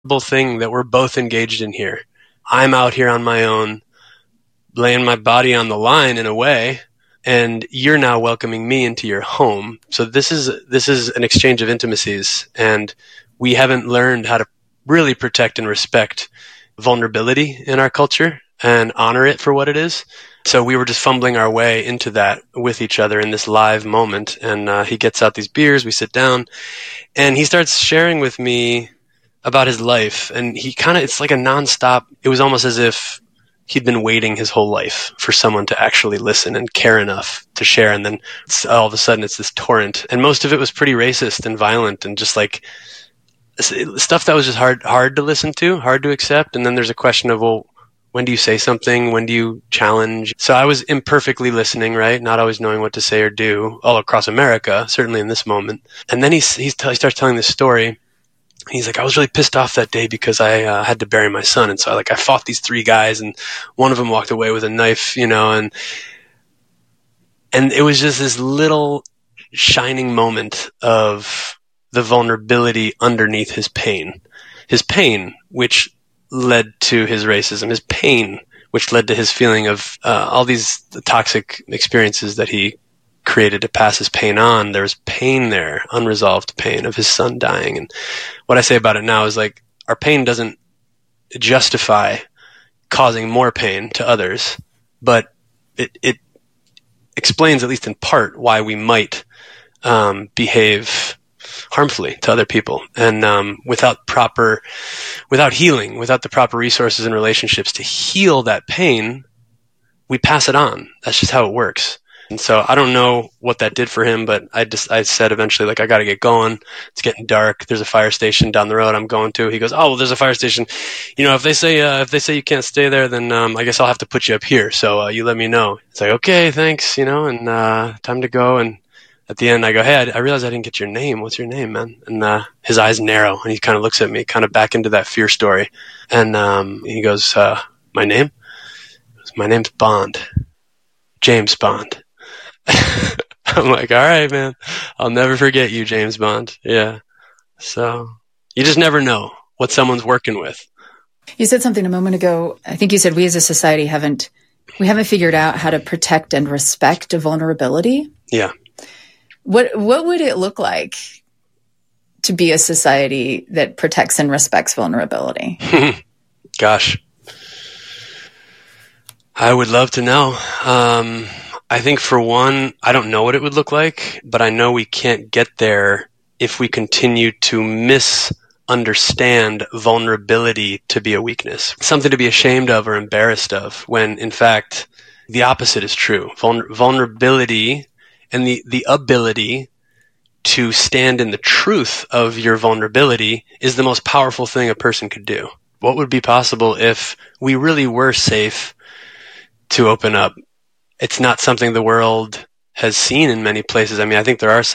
thing that we're both engaged in here. I'm out here on my own, laying my body on the line in a way, and you're now welcoming me into your home. So this is an exchange of intimacies, and we haven't learned how to really protect and respect vulnerability in our culture and honor it for what it is. So we were just fumbling our way into that with each other in this live moment. And he gets out these beers, we sit down, and he starts sharing with me about his life. And it's like a nonstop. It was almost as if he'd been waiting his whole life for someone to actually listen and care enough to share. And then all of a sudden it's this torrent. And most of it was pretty racist and violent and just like stuff that was just hard to listen to, hard to accept. And then there's a question of, well, when do you say something? When do you challenge? So I was imperfectly listening, right? Not always knowing what to say or do all across America, certainly in this moment. And then he starts telling this story. He's like, I was really pissed off that day because I had to bury my son. And so I fought these 3 guys and one of them walked away with a knife, and it was just this little shining moment of the vulnerability underneath his pain, which led to his racism, his pain, which led to his feeling of all these toxic experiences that he created to pass his pain on. There was pain there, unresolved pain of his son dying. And what I say about it now is like, our pain doesn't justify causing more pain to others, but it explains, at least in part, why we might behave harmfully to other people. And without healing, without the proper resources and relationships to heal that pain, we pass it on. That's just how it works. And so I don't know what that did for him, but I said eventually, like, I got to get going. It's getting dark. There's a fire station down the road I'm going to. He goes, oh, well, there's a fire station. If they say you can't stay there, then I guess I'll have to put you up here. So you let me know. It's like, okay, thanks, and time to go. And at the end, I go, hey, I realized I didn't get your name. What's your name, man? And his eyes narrow, and he kind of looks at me, kind of back into that fear story. And he goes, my name? My name's Bond. James Bond. I'm like, all right, man. I'll never forget you, James Bond. Yeah. So you just never know what someone's working with. You said something a moment ago. I think you said we as a society haven't figured out how to protect and respect vulnerability. Yeah. What would it look like to be a society that protects and respects vulnerability? Gosh. I would love to know. I think for one, I don't know what it would look like, but I know we can't get there if we continue to misunderstand vulnerability to be a weakness, something to be ashamed of or embarrassed of, when in fact the opposite is true. Vulnerability and the ability to stand in the truth of your vulnerability is the most powerful thing a person could do. What would be possible if we really were safe to open up? It's not something the world has seen in many places. I mean, I think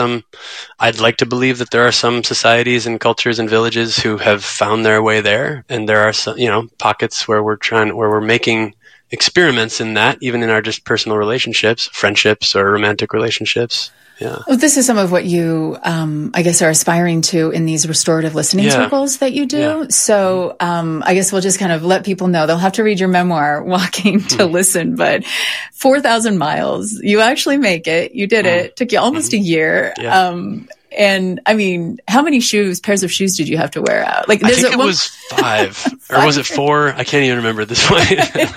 I'd like to believe that there are some societies and cultures and villages who have found their way there. And there are some, pockets where we're making experiments in that, even in our just personal relationships, friendships or romantic relationships. Yeah. Well, this is some of what you, I guess, are aspiring to in these restorative listening circles that you do. Yeah. So I guess we'll just kind of let people know. They'll have to read your memoir, Walking to Listen, but 4,000 miles. You actually make it. You did it. Took you almost a year. Yeah. And I mean, how many pairs of shoes did you have to wear out? Like, I think it was 5, or was it 4? I can't even remember this point.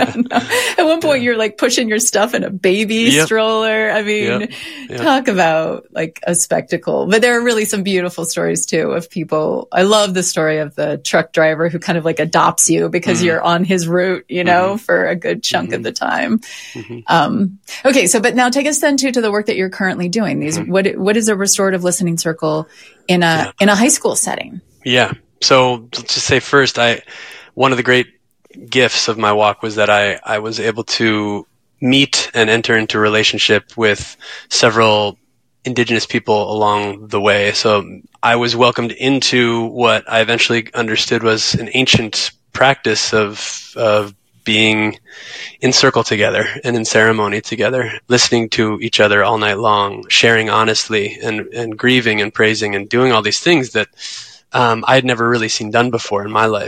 At one point, you're like pushing your stuff in a baby stroller. I mean, talk about like a spectacle. But there are really some beautiful stories too of people. I love the story of the truck driver who kind of like adopts you because you're on his route, for a good chunk of the time. Okay, but now take us then to the work that you're currently doing. What is a restorative listening circle in a high school setting? Yeah. So let's just say first, one of the great gifts of my walk was that I was able to meet and enter into relationship with several indigenous people along the way. So I was welcomed into what I eventually understood was an ancient practice of being in circle together and in ceremony together, listening to each other all night long, sharing honestly and grieving and praising and doing all these things that I had never really seen done before in my life.